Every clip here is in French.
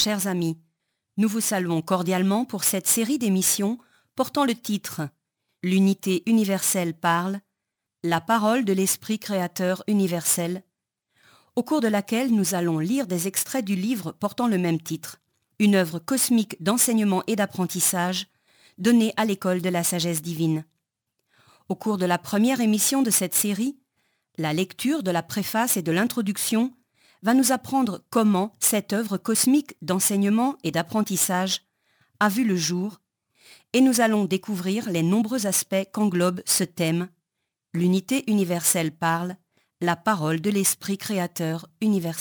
chers amis, nous vous saluons cordialement pour cette série d'émissions portant le titre « L'unité universelle parle, la parole de l'Esprit créateur universel », au cours de laquelle nous allons lire des extraits du livre portant le même titre, une œuvre cosmique d'enseignement et d'apprentissage donnée à l'école de la sagesse divine. Au cours de la première émission de cette série, la lecture de la préface et de l'introduction va nous apprendre comment cette œuvre cosmique d'enseignement et d'apprentissage a vu le jour, et nous allons découvrir les nombreux aspects qu'englobe ce thème « L'unité universelle parle, la parole de l'Esprit créateur universel ».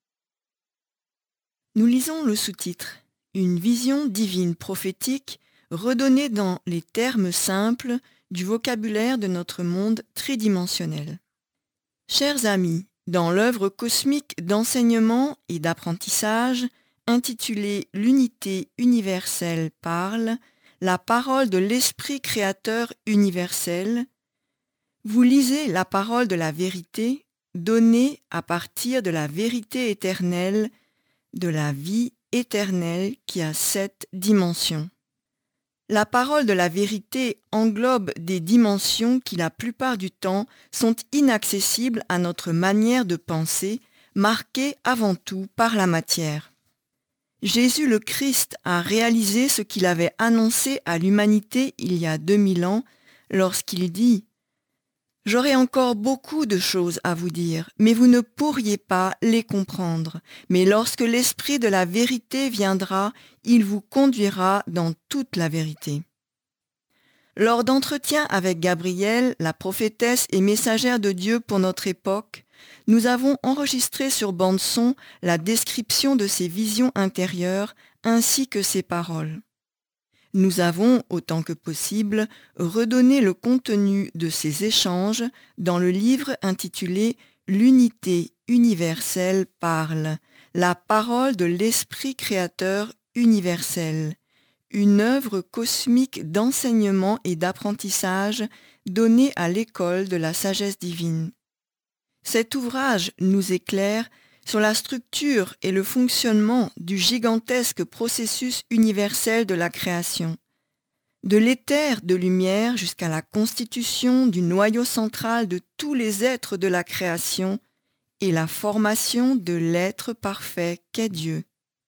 Nous lisons le sous-titre « Une vision divine prophétique redonnée dans les termes simples du vocabulaire de notre monde tridimensionnel ». Chers amis, dans l'œuvre cosmique d'enseignement et d'apprentissage intitulée « L'unité universelle parle, la parole de l'Esprit créateur universel », vous lisez la parole de la vérité donnée à partir de la vérité éternelle, de la vie éternelle qui a 7 dimensions. La parole de la vérité englobe des dimensions qui la plupart du temps sont inaccessibles à notre manière de penser, marquées avant tout par la matière. Jésus le Christ a réalisé ce qu'il avait annoncé à l'humanité il y a 2000 ans lorsqu'il dit « J'aurai encore beaucoup de choses à vous dire, mais vous ne pourriez pas les comprendre. Mais lorsque l'Esprit de la vérité viendra, il vous conduira dans toute la vérité. » Lors d'entretiens avec Gabrielle, la prophétesse et messagère de Dieu pour notre époque, nous avons enregistré sur bande-son la description de ses visions intérieures ainsi que ses paroles. Nous avons, autant que possible, redonné le contenu de ces échanges dans le livre intitulé « L'unité universelle parle, la parole de l'Esprit créateur universel », une œuvre cosmique d'enseignement et d'apprentissage donnée à l'école de la sagesse divine. Cet ouvrage nous éclaire sur la structure et le fonctionnement du gigantesque processus universel de la création. De l'éther de lumière jusqu'à la constitution du noyau central de tous les êtres de la création et la formation de l'être parfait qu'est Dieu.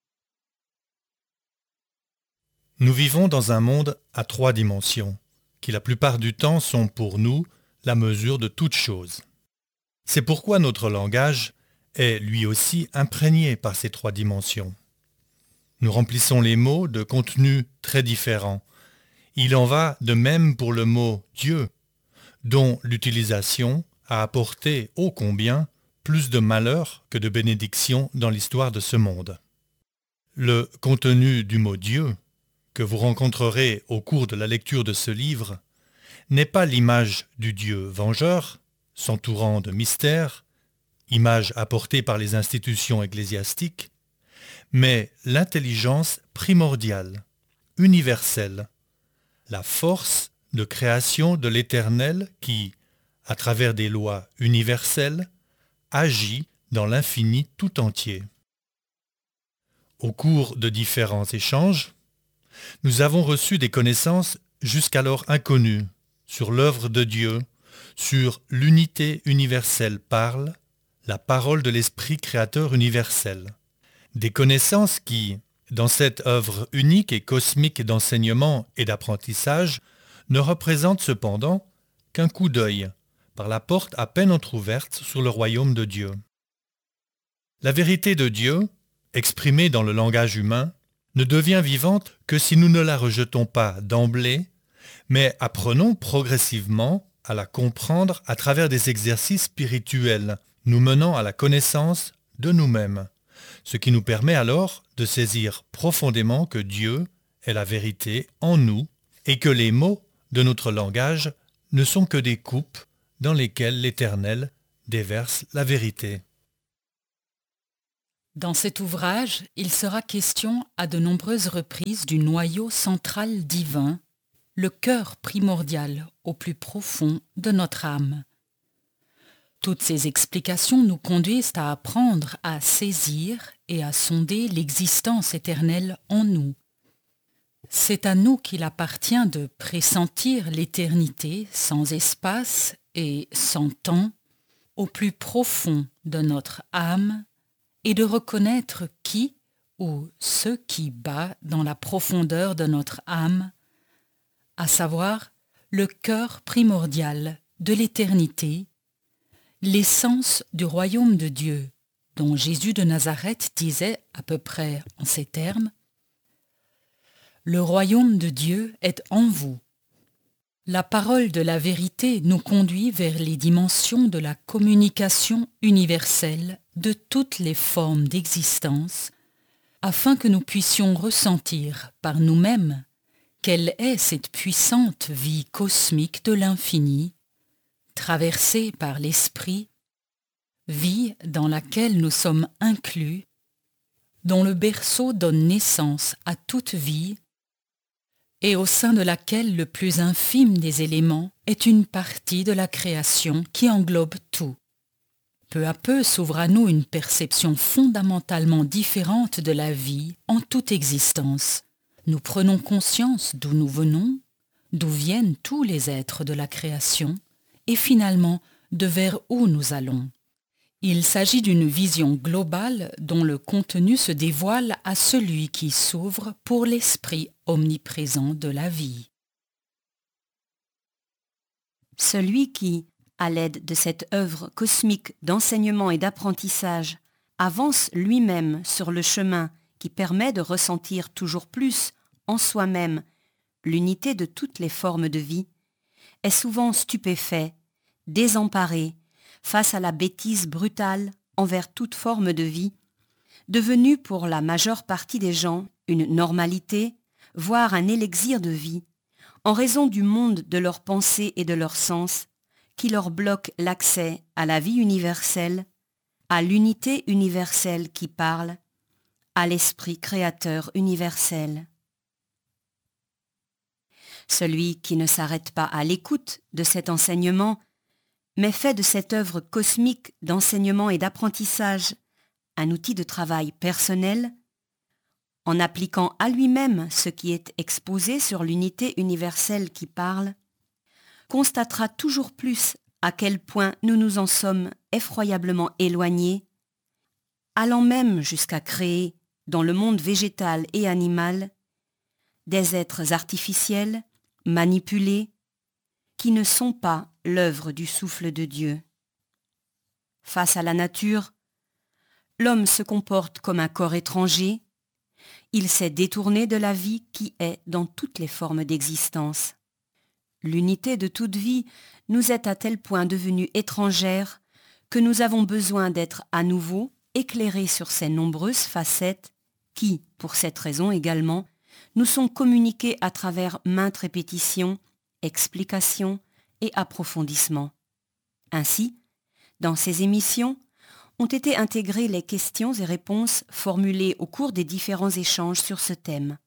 Nous vivons dans un monde à 3 dimensions, qui la plupart du temps sont pour nous la mesure de toute chose. C'est pourquoi notre langage est lui aussi imprégné par ces 3 dimensions. Nous remplissons les mots de contenus très différents. Il en va de même pour le mot « Dieu », dont l'utilisation a apporté ô combien plus de malheur que de bénédictions dans l'histoire de ce monde. Le contenu du mot « Dieu », que vous rencontrerez au cours de la lecture de ce livre, n'est pas l'image du Dieu vengeur, s'entourant de mystères, image apportée par les institutions ecclésiastiques, mais l'intelligence primordiale, universelle, la force de création de l'Éternel qui, à travers des lois universelles, agit dans l'infini tout entier. Au cours de différents échanges, nous avons reçu des connaissances jusqu'alors inconnues sur l'œuvre de Dieu, sur l'unité universelle parle, la parole de l'Esprit créateur universel. Des connaissances qui, dans cette œuvre unique et cosmique d'enseignement et d'apprentissage, ne représentent cependant qu'un coup d'œil par la porte à peine entr'ouverte sur le royaume de Dieu. La vérité de Dieu, exprimée dans le langage humain, ne devient vivante que si nous ne la rejetons pas d'emblée, mais apprenons progressivement à la comprendre à travers des exercices spirituels, nous menant à la connaissance de nous-mêmes, ce qui nous permet alors de saisir profondément que Dieu est la vérité en nous et que les mots de notre langage ne sont que des coupes dans lesquelles l'Éternel déverse la vérité. Dans cet ouvrage, il sera question à de nombreuses reprises du noyau central divin, le cœur primordial au plus profond de notre âme. Toutes ces explications nous conduisent à apprendre à saisir et à sonder l'existence éternelle en nous. C'est à nous qu'il appartient de pressentir l'éternité sans espace et sans temps au plus profond de notre âme et de reconnaître qui ou ce qui bat dans la profondeur de notre âme, à savoir le cœur primordial de l'éternité, l'essence du royaume de Dieu, dont Jésus de Nazareth disait à peu près en ces termes: « Le royaume de Dieu est en vous ». La parole de la vérité nous conduit vers les dimensions de la communication universelle de toutes les formes d'existence, afin que nous puissions ressentir par nous-mêmes quelle est cette puissante vie cosmique de l'infini, traversée par l'esprit, vie dans laquelle nous sommes inclus, dont le berceau donne naissance à toute vie, et au sein de laquelle le plus infime des éléments est une partie de la création qui englobe tout. Peu à peu s'ouvre à nous une perception fondamentalement différente de la vie en toute existence. Nous prenons conscience d'où nous venons, d'où viennent tous les êtres de la création, et finalement de vers où nous allons. Il s'agit d'une vision globale dont le contenu se dévoile à celui qui s'ouvre pour l'esprit omniprésent de la vie. Celui qui, à l'aide de cette œuvre cosmique d'enseignement et d'apprentissage, avance lui-même sur le chemin qui permet de ressentir toujours plus en soi-même l'unité de toutes les formes de vie, est souvent stupéfait, désemparé, face à la bêtise brutale envers toute forme de vie, devenue pour la majeure partie des gens une normalité, voire un élixir de vie, en raison du monde de leurs pensées et de leurs sens, qui leur bloque l'accès à la vie universelle, à l'unité universelle qui parle, à l'esprit créateur universel. Celui qui ne s'arrête pas à l'écoute de cet enseignement, mais fait de cette œuvre cosmique d'enseignement et d'apprentissage un outil de travail personnel, en appliquant à lui-même ce qui est exposé sur l'unité universelle qui parle, constatera toujours plus à quel point nous nous en sommes effroyablement éloignés, allant même jusqu'à créer, dans le monde végétal et animal, des êtres artificiels, manipulés, qui ne sont pas l'œuvre du souffle de Dieu. Face à la nature, l'homme se comporte comme un corps étranger, il s'est détourné de la vie qui est dans toutes les formes d'existence. L'unité de toute vie nous est à tel point devenue étrangère que nous avons besoin d'être à nouveau éclairés sur ces nombreuses facettes qui, pour cette raison également, nous sont communiquées à travers maintes répétitions, explications et approfondissements. Ainsi, dans ces émissions, ont été intégrées les questions et réponses formulées au cours des différents échanges sur ce thème.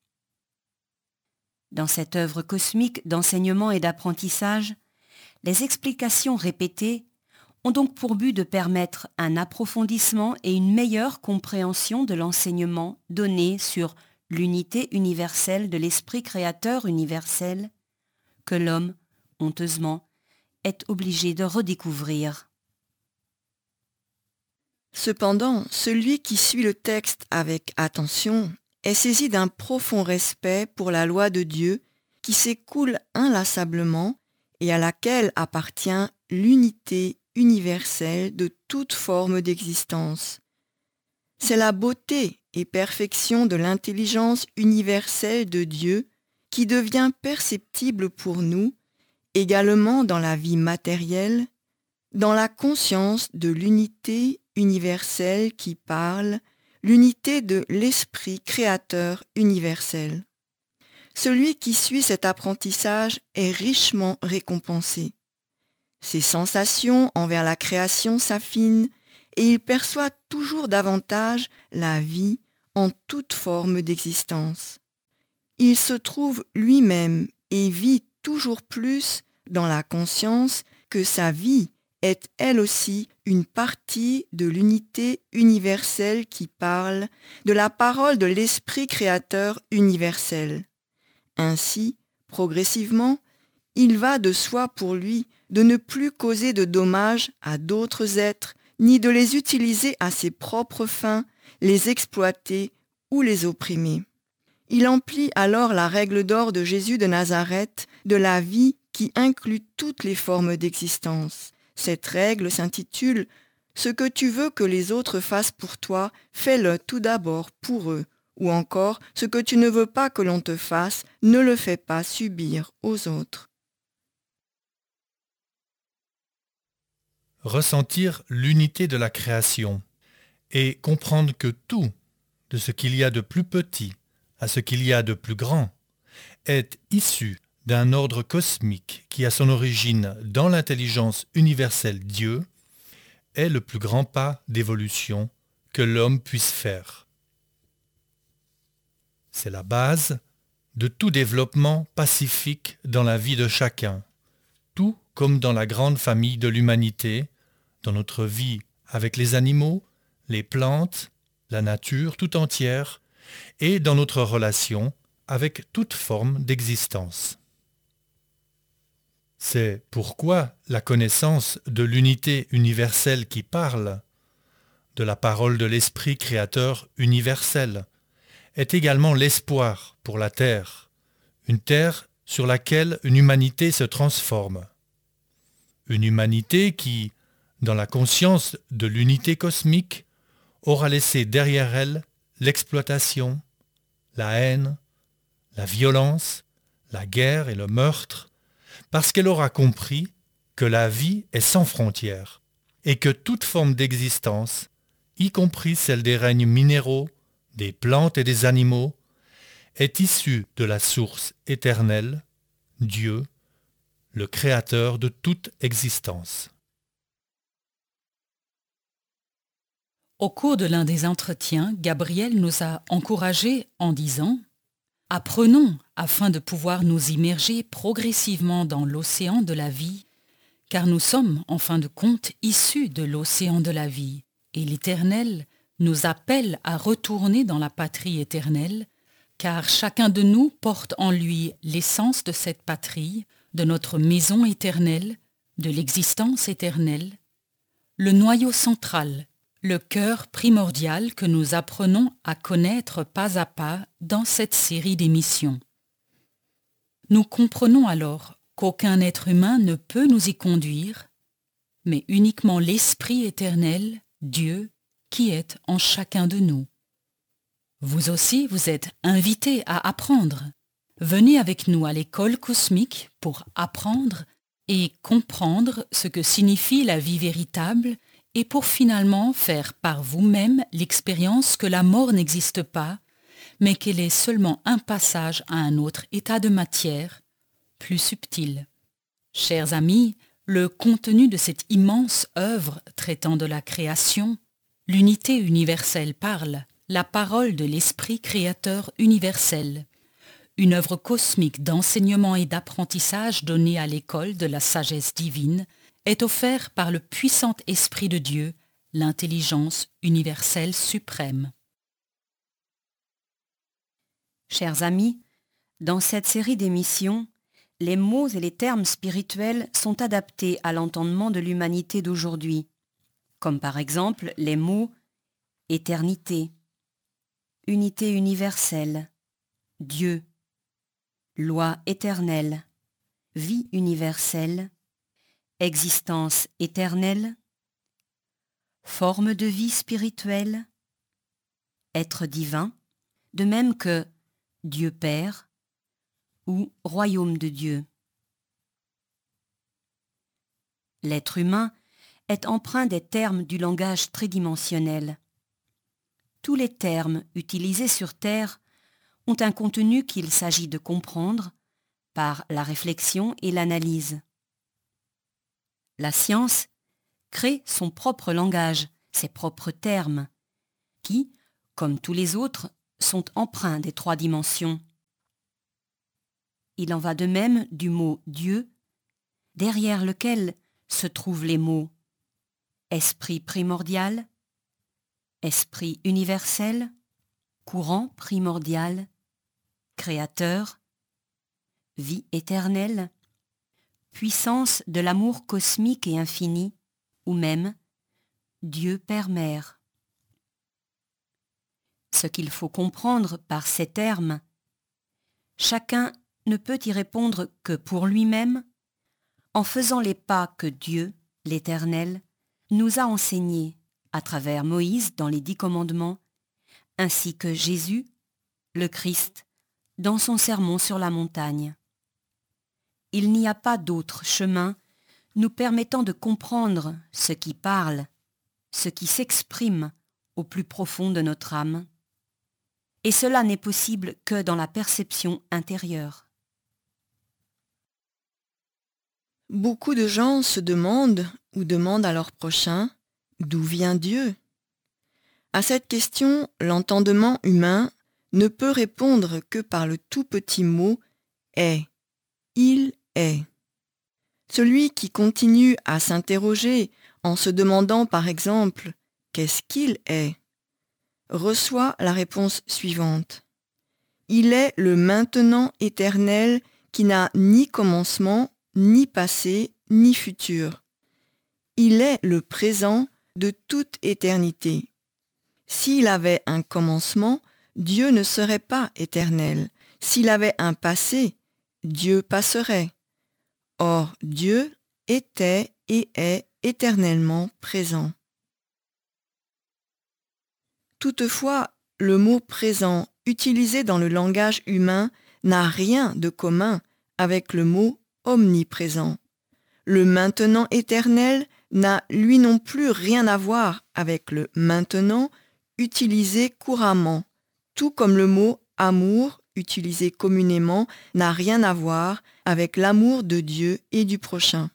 Dans cette œuvre cosmique d'enseignement et d'apprentissage, les explications répétées ont donc pour but de permettre un approfondissement et une meilleure compréhension de l'enseignement donné sur l'unité universelle de l'esprit créateur universel que l'homme, honteusement, est obligé de redécouvrir. Cependant, celui qui suit le texte avec attention est saisi d'un profond respect pour la loi de Dieu qui s'écoule inlassablement et à laquelle appartient l'unité universelle de toute forme d'existence. C'est la beauté et perfection de l'intelligence universelle de Dieu qui devient perceptible pour nous, également dans la vie matérielle, dans la conscience de l'unité universelle qui parle, l'unité de l'esprit créateur universel. Celui qui suit cet apprentissage est richement récompensé. Ses sensations envers la création s'affinent et il perçoit toujours davantage la vie en toute forme d'existence. Il se trouve lui-même et vit toujours plus dans la conscience que sa vie est elle aussi une partie de l'unité universelle qui parle de la parole de l'Esprit créateur universel. Ainsi, progressivement, il va de soi pour lui de ne plus causer de dommages à d'autres êtres, ni de les utiliser à ses propres fins, les exploiter ou les opprimer. Il emplit alors la règle d'or de Jésus de Nazareth de la vie qui inclut toutes les formes d'existence. Cette règle s'intitule « Ce que tu veux que les autres fassent pour toi, fais-le tout d'abord pour eux » ou encore « Ce que tu ne veux pas que l'on te fasse, ne le fais pas subir aux autres ». Ressentir l'unité de la création et comprendre que tout, de ce qu'il y a de plus petit à ce qu'il y a de plus grand, est issu d'un ordre cosmique qui a son origine dans l'intelligence universelle Dieu, est le plus grand pas d'évolution que l'homme puisse faire. C'est la base de tout développement pacifique dans la vie de chacun, tout comme dans la grande famille de l'humanité, dans notre vie avec les animaux, les plantes, la nature tout entière, et dans notre relation avec toute forme d'existence. C'est pourquoi la connaissance de l'unité universelle qui parle, de la parole de l'Esprit créateur universel, est également l'espoir pour la Terre, une Terre sur laquelle une humanité se transforme. Une humanité qui, dans la conscience de l'unité cosmique, aura laissé derrière elle l'exploitation, la haine, la violence, la guerre et le meurtre, parce qu'elle aura compris que la vie est sans frontières et que toute forme d'existence, y compris celle des règnes minéraux, des plantes et des animaux, est issue de la source éternelle, Dieu, le créateur de toute existence. Au cours de l'un des entretiens, Gabriel nous a encouragés en disant « Apprenons afin de pouvoir nous immerger progressivement dans l'océan de la vie, car nous sommes, en fin de compte, issus de l'océan de la vie, et l'Éternel nous appelle à retourner dans la patrie éternelle, car chacun de nous porte en lui l'essence de cette patrie, de notre maison éternelle, de l'existence éternelle, le noyau central, le cœur primordial que nous apprenons à connaître pas à pas dans cette série d'émissions. Nous comprenons alors qu'aucun être humain ne peut nous y conduire, mais uniquement l'Esprit éternel, Dieu, qui est en chacun de nous. Vous aussi, vous êtes invités à apprendre. Venez avec nous à l'école cosmique pour apprendre et comprendre ce que signifie la vie véritable et pour finalement faire par vous-même l'expérience que la mort n'existe pas, mais qu'elle est seulement un passage à un autre état de matière, plus subtil. Chers amis, le contenu de cette immense œuvre traitant de la création, l'unité universelle parle, la parole de l'Esprit créateur universel, une œuvre cosmique d'enseignement et d'apprentissage donnée à l'école de la sagesse divine, est offert par le puissant Esprit de Dieu, l'intelligence universelle suprême. Chers amis, dans cette série d'émissions, les mots et les termes spirituels sont adaptés à l'entendement de l'humanité d'aujourd'hui, comme par exemple les mots « éternité »,« unité universelle »,« Dieu »,« loi éternelle »,« vie universelle », existence éternelle, forme de vie spirituelle, être divin, de même que Dieu Père ou royaume de Dieu. L'être humain est empreint des termes du langage tridimensionnel. Tous les termes utilisés sur Terre ont un contenu qu'il s'agit de comprendre par la réflexion et l'analyse. La science crée son propre langage, ses propres termes, qui, comme tous les autres, sont empreints des 3 dimensions. Il en va de même du mot « Dieu », derrière lequel se trouvent les mots esprit primordial, esprit universel, courant primordial, créateur, vie éternelle, puissance de l'amour cosmique et infini, ou même Dieu Père-Mère. Ce qu'il faut comprendre par ces termes, chacun ne peut y répondre que pour lui-même, en faisant les pas que Dieu, l'Éternel, nous a enseignés à travers Moïse dans les 10 commandements, ainsi que Jésus, le Christ, dans son sermon sur la montagne. Il n'y a pas d'autre chemin nous permettant de comprendre ce qui parle, ce qui s'exprime au plus profond de notre âme. Et cela n'est possible que dans la perception intérieure. Beaucoup de gens se demandent ou demandent à leur prochain « D'où vient Dieu ?» À cette question, l'entendement humain ne peut répondre que par le tout petit mot « est ». Il est. Celui qui continue à s'interroger en se demandant par exemple « Qu'est-ce qu'il est ?» reçoit la réponse suivante. Il est le maintenant éternel qui n'a ni commencement, ni passé, ni futur. Il est le présent de toute éternité. S'il avait un commencement, Dieu ne serait pas éternel. S'il avait un passé, Dieu passerait. Or, Dieu était et est éternellement présent. Toutefois, le mot « présent » utilisé dans le langage humain n'a rien de commun avec le mot « omniprésent ». Le maintenant éternel n'a lui non plus rien à voir avec le maintenant utilisé couramment, tout comme le mot « amour » utilisé communément n'a rien à voir avec l'amour de Dieu et du prochain.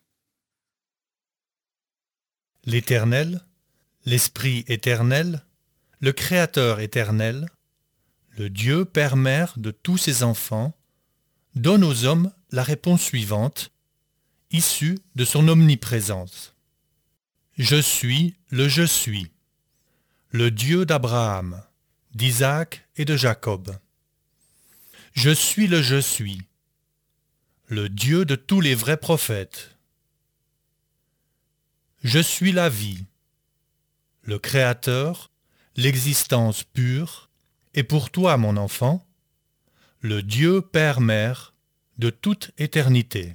L'Éternel, l'Esprit éternel, le Créateur éternel, le Dieu Père-Mère de tous ses enfants, donne aux hommes la réponse suivante, issue de son omniprésence. Je suis le Je suis, le Dieu d'Abraham, d'Isaac et de Jacob. Je suis le Je suis, le Dieu de tous les vrais prophètes. Je suis la vie, le Créateur, l'existence pure, et pour toi, mon enfant, le Dieu Père-Mère de toute éternité.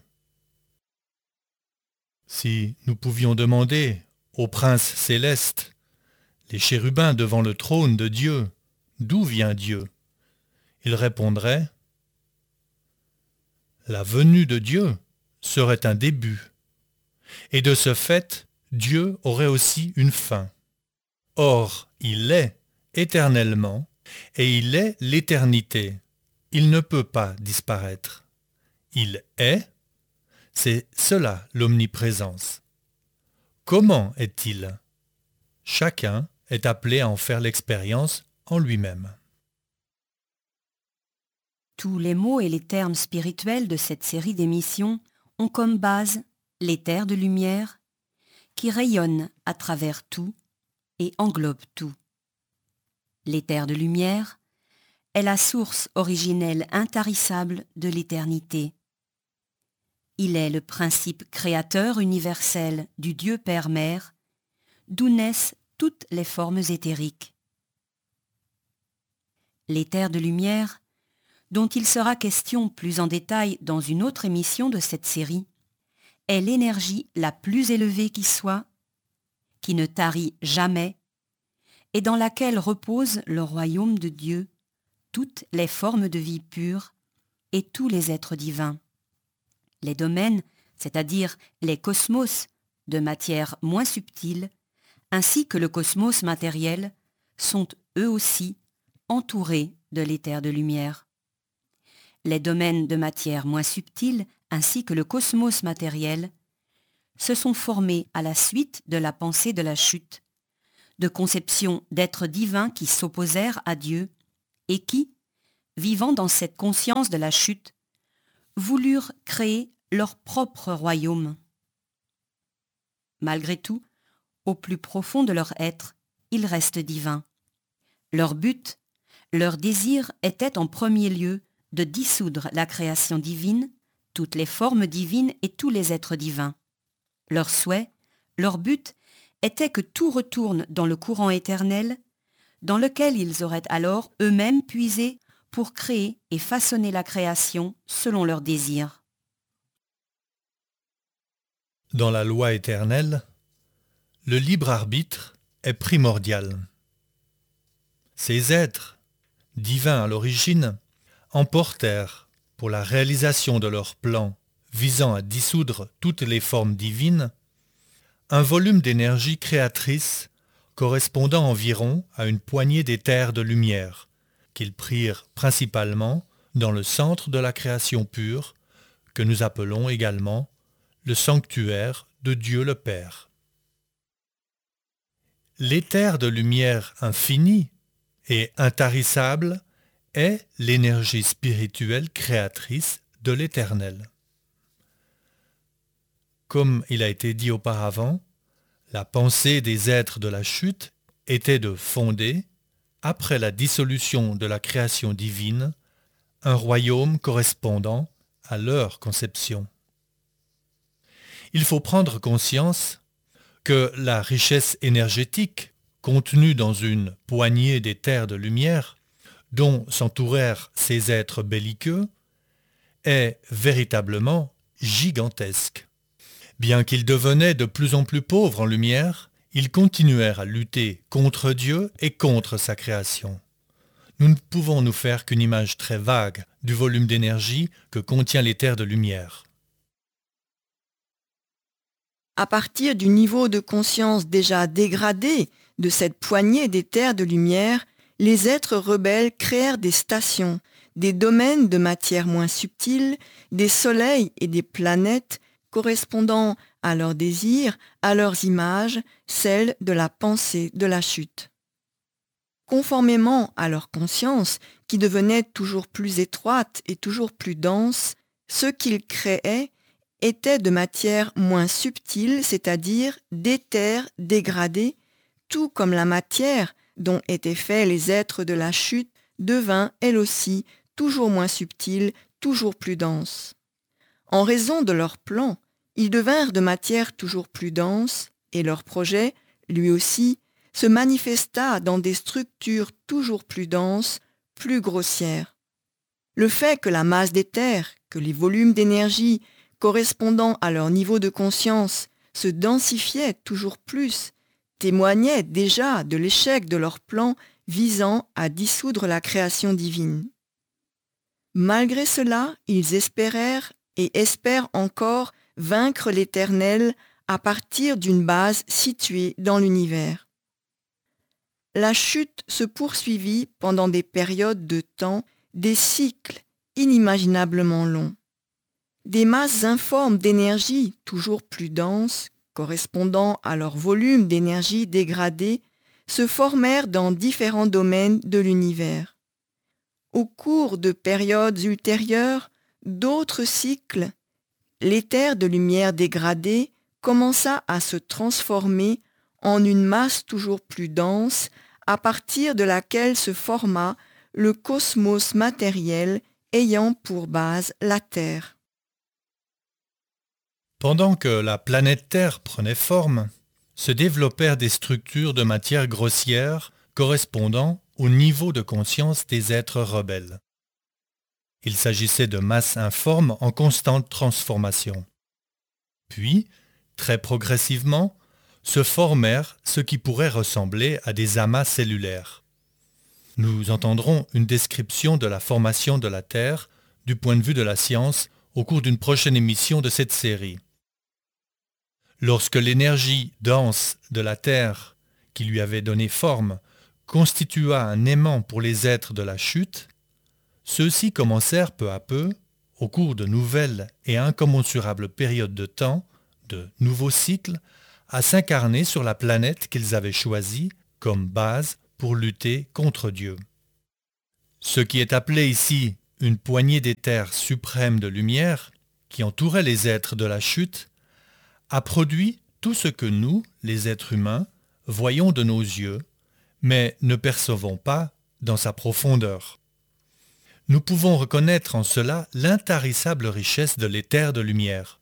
Si nous pouvions demander aux princes célestes, les chérubins devant le trône de Dieu, d'où vient Dieu, ils répondraient « La venue de Dieu serait un début, et de ce fait, Dieu aurait aussi une fin. Or, il est éternellement, et il est l'éternité. Il ne peut pas disparaître. Il est, c'est cela l'omniprésence. Comment est-il ? Chacun est appelé à en faire l'expérience en lui-même. Tous les mots et les termes spirituels de cette série d'émissions ont comme base l'éther de lumière qui rayonne à travers tout et englobe tout. L'éther de lumière est la source originelle intarissable de l'éternité. Il est le principe créateur universel du Dieu Père-Mère, d'où naissent toutes les formes éthériques. L'éther de lumière, dont il sera question plus en détail dans une autre émission de cette série, est l'énergie la plus élevée qui soit, qui ne tarit jamais, et dans laquelle repose le royaume de Dieu, toutes les formes de vie pure et tous les êtres divins. Les domaines, c'est-à-dire les cosmos de matière moins subtile, ainsi que le cosmos matériel, sont eux aussi entourés de l'éther de lumière. Les domaines de matière moins subtile, ainsi que le cosmos matériel, se sont formés à la suite de la pensée de la chute, de conceptions d'êtres divins qui s'opposèrent à Dieu et qui, vivant dans cette conscience de la chute, voulurent créer leur propre royaume. Malgré tout, au plus profond de leur être, ils restent divins. Leur but, leur désir était en premier lieu de dissoudre la création divine, toutes les formes divines et tous les êtres divins. Leur souhait, leur but était que tout retourne dans le courant éternel, dans lequel ils auraient alors eux-mêmes puisé pour créer et façonner la création selon leurs désirs. Dans la loi éternelle, le libre arbitre est primordial. Ces êtres, divins à l'origine, emportèrent, pour la réalisation de leur plan visant à dissoudre toutes les formes divines, un volume d'énergie créatrice correspondant environ à une poignée d'éthers de lumière, qu'ils prirent principalement dans le centre de la création pure, que nous appelons également le sanctuaire de Dieu le Père. L'éther de lumière infinie et intarissable est l'énergie spirituelle créatrice de l'Éternel. Comme il a été dit auparavant, la pensée des êtres de la chute était de fonder, après la dissolution de la création divine, un royaume correspondant à leur conception. Il faut prendre conscience que la richesse énergétique contenue dans une poignée d'éthers de lumière, dont s'entourèrent ces êtres belliqueux, est véritablement gigantesque. Bien qu'ils devenaient de plus en plus pauvres en lumière, ils continuèrent à lutter contre Dieu et contre sa création. Nous ne pouvons nous faire qu'une image très vague du volume d'énergie que contient l'éther de lumière. À partir du niveau de conscience déjà dégradé de cette poignée d'éthers de lumière, les êtres rebelles créèrent des stations, des domaines de matière moins subtile, des soleils et des planètes correspondant à leurs désirs, à leurs images, celles de la pensée de la chute. Conformément à leur conscience, qui devenait toujours plus étroite et toujours plus dense, ce qu'ils créaient était de matière moins subtile, c'est-à-dire d'éther dégradé, tout comme la matière dont étaient faits les êtres de la chute devint, elle aussi, toujours moins subtile, toujours plus dense. En raison de leur plan, ils devinrent de matière toujours plus dense, et leur projet, lui aussi, se manifesta dans des structures toujours plus denses, plus grossières. Le fait que la masse d'éther, que les volumes d'énergie correspondant à leur niveau de conscience se densifiaient toujours plus, témoignait déjà de l'échec de leur plan visant à dissoudre la création divine. Malgré cela, ils espérèrent et espèrent encore vaincre l'Éternel à partir d'une base située dans l'univers. La chute se poursuivit pendant des périodes de temps, des cycles inimaginablement longs. Des masses informes d'énergie toujours plus denses, correspondant à leur volume d'énergie dégradée, se formèrent dans différents domaines de l'univers. Au cours de périodes ultérieures, d'autres cycles, l'éther de lumière dégradée commença à se transformer en une masse toujours plus dense, à partir de laquelle se forma le cosmos matériel ayant pour base la Terre. Pendant que la planète Terre prenait forme, se développèrent des structures de matière grossière correspondant au niveau de conscience des êtres rebelles. Il s'agissait de masses informes en constante transformation. Puis, très progressivement, se formèrent ce qui pourrait ressembler à des amas cellulaires. Nous entendrons une description de la formation de la Terre du point de vue de la science au cours d'une prochaine émission de cette série. Lorsque l'énergie dense de la Terre, qui lui avait donné forme, constitua un aimant pour les êtres de la chute, ceux-ci commencèrent peu à peu, au cours de nouvelles et incommensurables périodes de temps, de nouveaux cycles, à s'incarner sur la planète qu'ils avaient choisie comme base pour lutter contre Dieu. Ce qui est appelé ici une poignée d'éther suprême de lumière, qui entourait les êtres de la chute, a produit tout ce que nous, les êtres humains, voyons de nos yeux, mais ne percevons pas dans sa profondeur. Nous pouvons reconnaître en cela l'intarissable richesse de l'éther de lumière.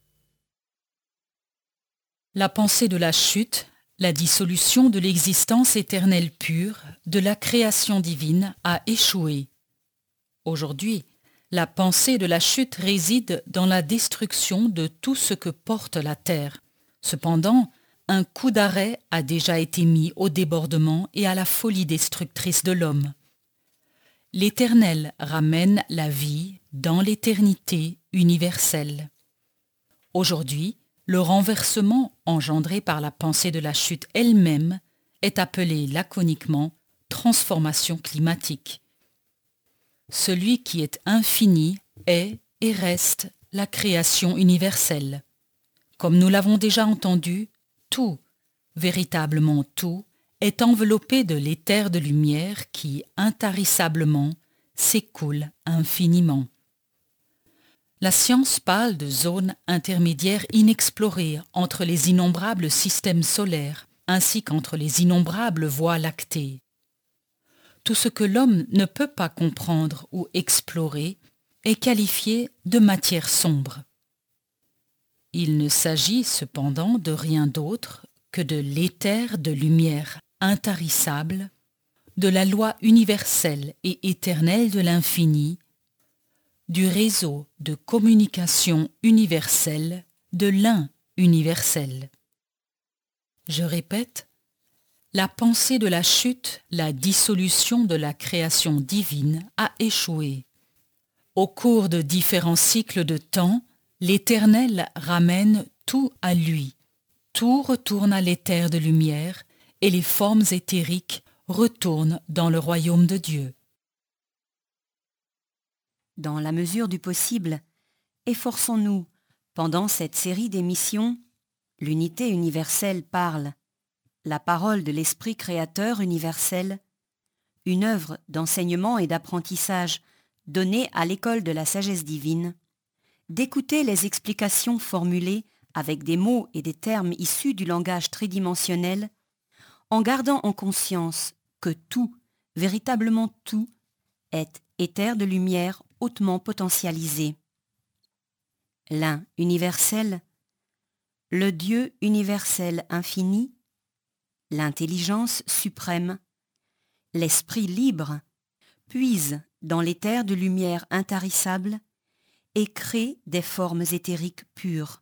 La pensée de la chute, la dissolution de l'existence éternelle pure, de la création divine, a échoué. Aujourd'hui, la pensée de la chute réside dans la destruction de tout ce que porte la terre. Cependant, un coup d'arrêt a déjà été mis au débordement et à la folie destructrice de l'homme. L'Éternel ramène la vie dans l'éternité universelle. Aujourd'hui, le renversement engendré par la pensée de la chute elle-même est appelé laconiquement transformation climatique. Celui qui est infini est et reste la création universelle. Comme nous l'avons déjà entendu, tout, véritablement tout, est enveloppé de l'éther de lumière qui, intarissablement, s'écoule infiniment. La science parle de zones intermédiaires inexplorées entre les innombrables systèmes solaires ainsi qu'entre les innombrables voies lactées. Tout ce que l'homme ne peut pas comprendre ou explorer est qualifié de matière sombre. Il ne s'agit cependant de rien d'autre que de l'éther de lumière intarissable, de la loi universelle et éternelle de l'infini, du réseau de communication universelle, de l'un universel. Je répète, la pensée de la chute, la dissolution de la création divine a échoué. Au cours de différents cycles de temps, l'Éternel ramène tout à lui. Tout retourne à l'éther de lumière et les formes éthériques retournent dans le royaume de Dieu. Dans la mesure du possible, efforçons-nous, pendant cette série d'émissions, l'unité universelle parle, la parole de l'Esprit créateur universel, une œuvre d'enseignement et d'apprentissage donnée à l'école de la sagesse divine, d'écouter les explications formulées avec des mots et des termes issus du langage tridimensionnel, en gardant en conscience que tout, véritablement tout, est éther de lumière hautement potentialisé. L'un universel, le Dieu universel infini, l'intelligence suprême, l'esprit libre, puise dans l'éther de lumière intarissable et crée des formes éthériques pures.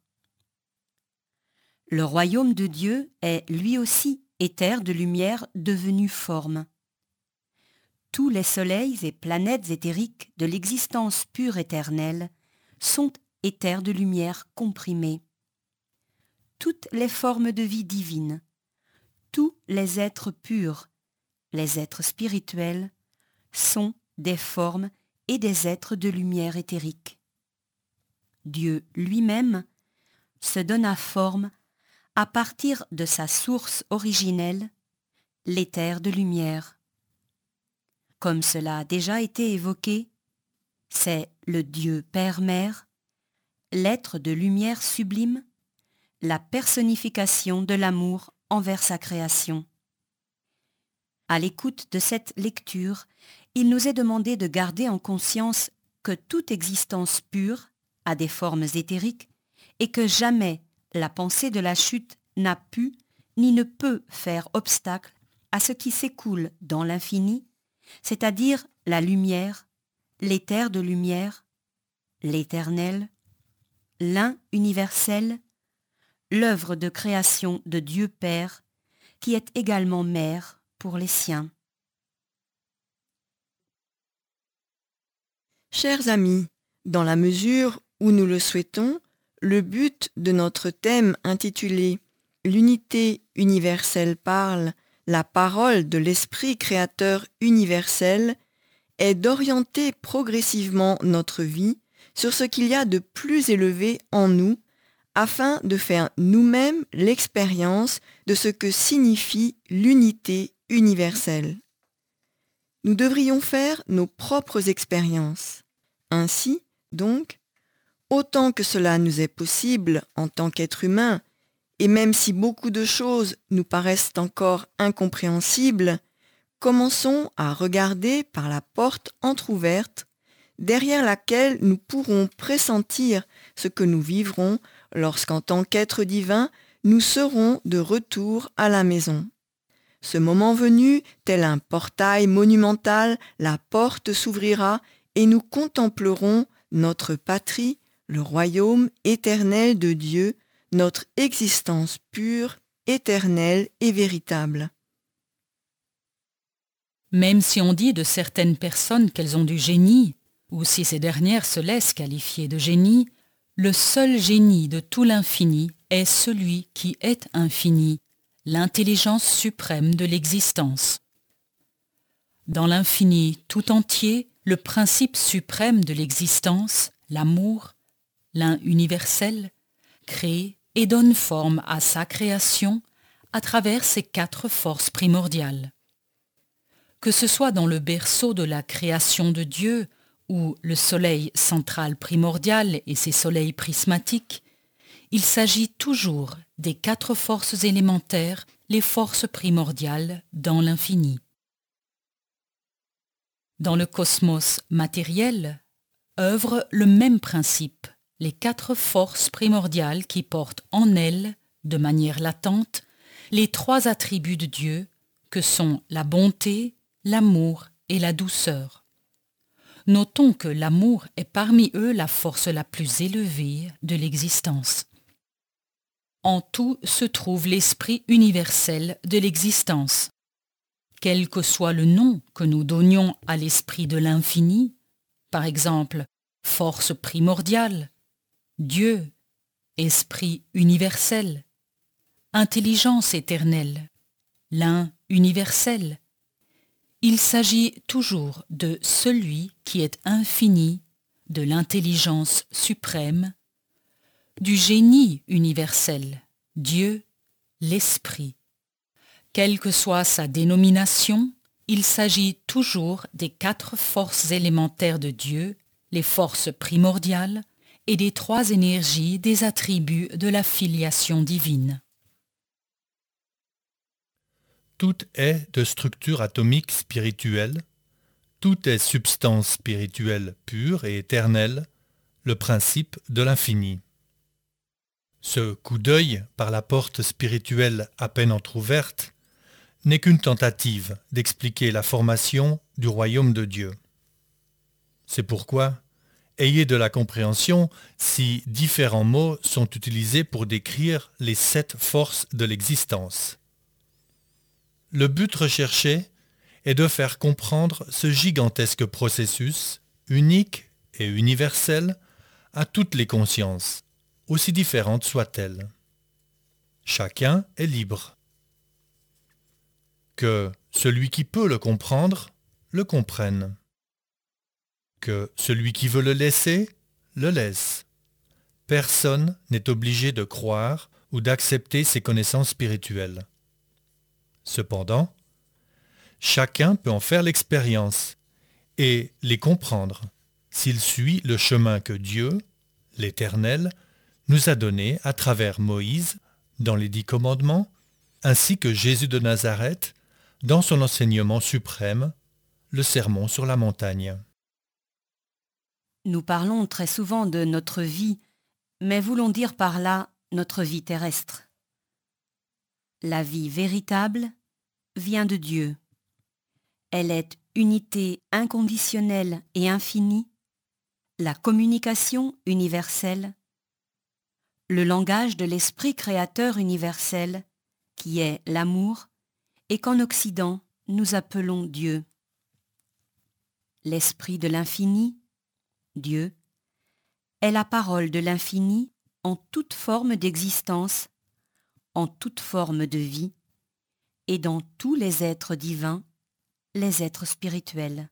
Le royaume de Dieu est lui aussi éther de lumière devenu forme. Tous les soleils et planètes éthériques de l'existence pure éternelle sont éthers de lumière comprimés. Toutes les formes de vie divine, tous les êtres purs, les êtres spirituels, sont des formes et des êtres de lumière éthérique. Dieu lui-même se donna forme à partir de sa source originelle, l'éther de lumière. Comme cela a déjà été évoqué, c'est le Dieu Père-Mère, l'être de lumière sublime, la personnification de l'amour envers sa création. À l'écoute de cette lecture, il nous est demandé de garder en conscience que toute existence pure a des formes éthériques et que jamais la pensée de la chute n'a pu ni ne peut faire obstacle à ce qui s'écoule dans l'infini, c'est-à-dire la lumière, l'éther de lumière, l'éternel, l'un universel, l'œuvre de création de Dieu Père, qui est également mère pour les siens. Chers amis, dans la mesure où nous le souhaitons, le but de notre thème intitulé « L'unité universelle parle, la parole de l'Esprit créateur universel » est d'orienter progressivement notre vie sur ce qu'il y a de plus élevé en nous afin de faire nous-mêmes l'expérience de ce que signifie l'unité universelle. Nous devrions faire nos propres expériences. Ainsi, donc, autant que cela nous est possible en tant qu'être humain Et même si beaucoup de choses nous paraissent encore incompréhensibles, commençons à regarder par la porte entr'ouverte, derrière laquelle nous pourrons pressentir ce que nous vivrons lorsqu'en tant qu'êtres divins, nous serons de retour à la maison. Ce moment venu, tel un portail monumental, la porte s'ouvrira et nous contemplerons notre patrie, le royaume éternel de Dieu, notre existence pure, éternelle et véritable. Même si on dit de certaines personnes qu'elles ont du génie, ou si ces dernières se laissent qualifier de génie, le seul génie de tout l'infini est celui qui est infini, l'intelligence suprême de l'existence. Dans l'infini tout entier, le principe suprême de l'existence, l'amour, l'un universel, crée et donne forme à sa création à travers ses 4 forces primordiales. Que ce soit dans le berceau de la création de Dieu, ou le soleil central primordial et ses soleils prismatiques, il s'agit toujours des 4 forces élémentaires, les forces primordiales dans l'infini. Dans le cosmos matériel, œuvre le même principe, les 4 forces primordiales qui portent en elles, de manière latente, les 3 attributs de Dieu, que sont la bonté, l'amour et la douceur. Notons que l'amour est parmi eux la force la plus élevée de l'existence. En tout se trouve l'esprit universel de l'existence. Quel que soit le nom que nous donnions à l'esprit de l'infini, par exemple, force primordiale, Dieu, esprit universel, intelligence éternelle, l'un universel, il s'agit toujours de celui qui est infini, de l'intelligence suprême, du génie universel, Dieu, l'Esprit. Quelle que soit sa dénomination, il s'agit toujours des 4 forces élémentaires de Dieu, les forces primordiales, et des 3 énergies des attributs de la filiation divine. Tout est de structure atomique spirituelle, tout est substance spirituelle pure et éternelle, le principe de l'infini. Ce coup d'œil par la porte spirituelle à peine entr'ouverte n'est qu'une tentative d'expliquer la formation du royaume de Dieu. C'est pourquoi, ayez de la compréhension si différents mots sont utilisés pour décrire les 7 forces de l'existence. Le but recherché est de faire comprendre ce gigantesque processus, unique et universel, à toutes les consciences, aussi différentes soient-elles. Chacun est libre. Que celui qui peut le comprendre, le comprenne. Que celui qui veut le laisser, le laisse. Personne n'est obligé de croire ou d'accepter ces connaissances spirituelles. Cependant, chacun peut en faire l'expérience et les comprendre s'il suit le chemin que Dieu, l'Éternel, nous a donné à travers Moïse dans les 10 commandements, ainsi que Jésus de Nazareth dans son enseignement suprême, le Sermon sur la montagne. Nous parlons très souvent de notre vie, mais voulons dire par là notre vie terrestre. La vie véritable vient de Dieu. Elle est unité inconditionnelle et infinie, la communication universelle, le langage de l'esprit créateur universel, qui est l'amour, et qu'en Occident nous appelons Dieu. L'esprit de l'infini, Dieu, est la parole de l'infini en toute forme d'existence, en toute forme de vie, et dans tous les êtres divins, les êtres spirituels.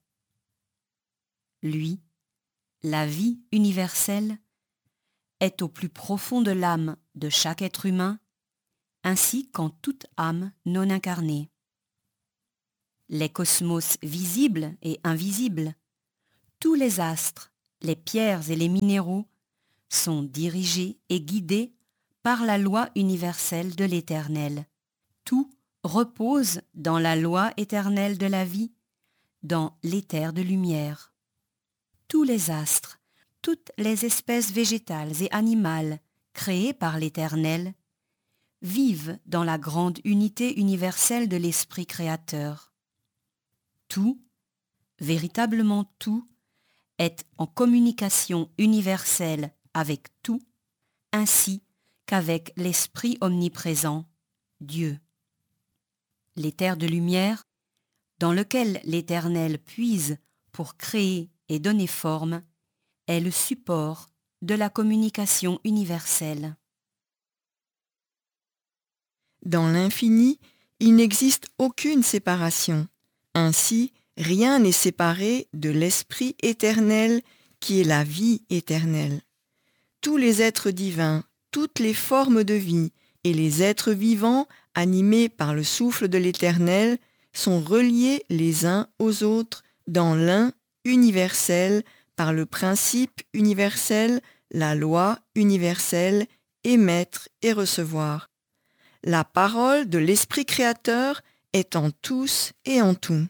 Lui, la vie universelle, est au plus profond de l'âme de chaque être humain, ainsi qu'en toute âme non incarnée. Les cosmos visibles et invisibles, tous les astres, les pierres et les minéraux sont dirigés et guidés par la loi universelle de l'Éternel. Tout repose dans la loi éternelle de la vie, dans l'éther de lumière. Tous les astres, toutes les espèces végétales et animales créées par l'Éternel vivent dans la grande unité universelle de l'Esprit créateur. Tout, véritablement tout, est en communication universelle avec tout, ainsi qu'avec l'Esprit omniprésent, Dieu. L'éther de lumière, dans lequel l'Éternel puise pour créer et donner forme, est le support de la communication universelle. Dans l'infini, il n'existe aucune séparation. Ainsi, rien n'est séparé de l'Esprit éternel qui est la vie éternelle. Tous les êtres divins, toutes les formes de vie et les êtres vivants animés par le souffle de l'Éternel sont reliés les uns aux autres dans l'un universel par le principe universel, la loi universelle, émettre et recevoir. La parole de l'Esprit créateur est en tous et en tout.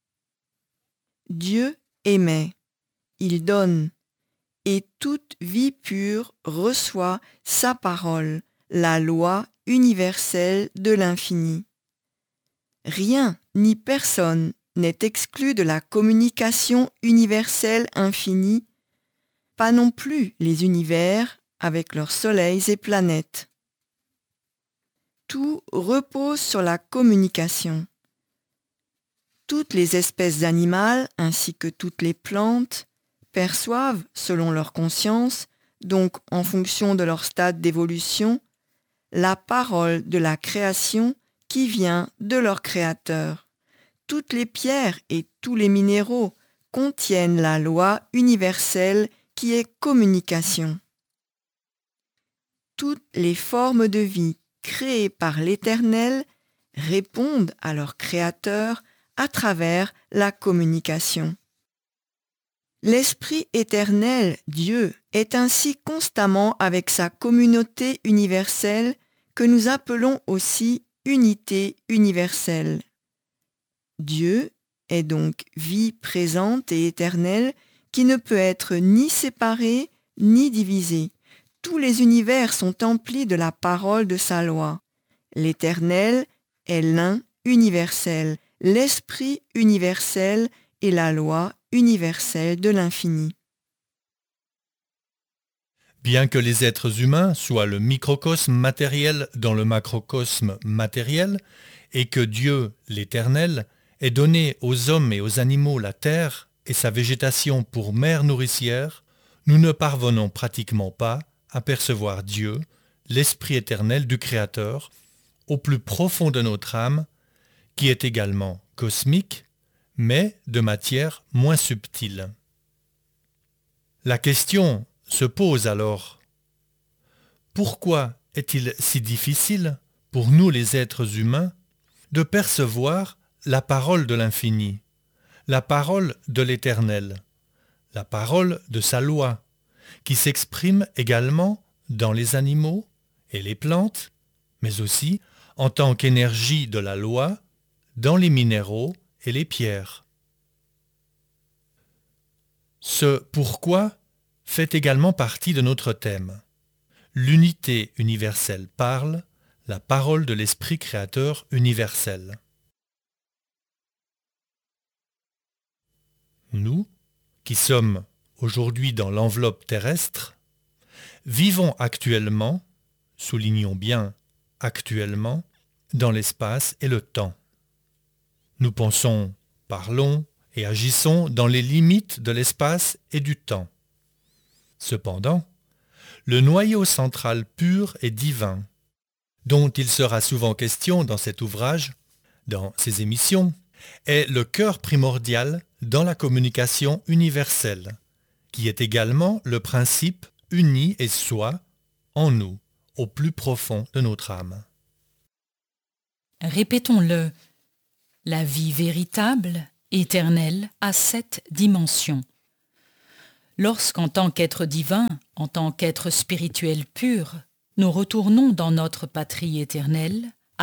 Dieu émet, il donne, et toute vie pure reçoit sa parole, la loi universelle de l'infini. Rien ni personne n'est exclu de la communication universelle infinie, pas non plus les univers avec leurs soleils et planètes. Tout repose sur la communication. Toutes les espèces animales ainsi que toutes les plantes perçoivent, selon leur conscience, donc en fonction de leur stade d'évolution, la parole de la création qui vient de leur créateur. Toutes les pierres et tous les minéraux contiennent la loi universelle qui est communication. Toutes les formes de vie créées par l'Éternel répondent à leur créateur à travers la communication. L'Esprit éternel, Dieu, est ainsi constamment avec sa communauté universelle que nous appelons aussi unité universelle. Dieu est donc vie présente et éternelle qui ne peut être ni séparée ni divisée. Tous les univers sont emplis de la parole de sa loi. L'Éternel est l'un universel, l'Esprit universel et la loi universelle de l'infini. Bien que les êtres humains soient le microcosme matériel dans le macrocosme matériel, et que Dieu, l'Éternel, ait donné aux hommes et aux animaux la terre et sa végétation pour mère nourricière, nous ne parvenons pratiquement pas à percevoir Dieu, l'Esprit éternel du Créateur, au plus profond de notre âme, qui est également cosmique, mais de matière moins subtile. La question se pose alors, pourquoi est-il si difficile pour nous les êtres humains de percevoir la parole de l'infini, la parole de l'Éternel, la parole de sa loi, qui s'exprime également dans les animaux et les plantes, mais aussi en tant qu'énergie de la loi dans les minéraux et les pierres. Ce pourquoi fait également partie de notre thème. L'unité universelle parle, la parole de l'Esprit créateur universel. Nous, qui sommes aujourd'hui dans l'enveloppe terrestre, vivons actuellement, soulignons bien actuellement, dans l'espace et le temps. Nous pensons, parlons et agissons dans les limites de l'espace et du temps. Cependant, le noyau central pur et divin, dont il sera souvent question dans cet ouvrage, dans ces émissions, est le cœur primordial dans la communication universelle, qui est également le principe uni et soi en nous, au plus profond de notre âme. Répétons-le, la vie véritable, éternelle, a 7 dimensions. Lorsqu'en tant qu'être divin, en tant qu'être spirituel pur, nous retournons dans notre patrie éternelle